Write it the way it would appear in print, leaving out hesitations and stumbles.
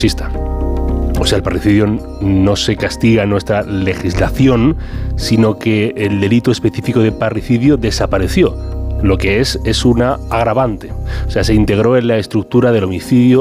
O sea, el parricidio no se castiga en nuestra legislación, sino que el delito específico de parricidio desapareció. Lo que es una agravante. O sea, se integró en la estructura del homicidio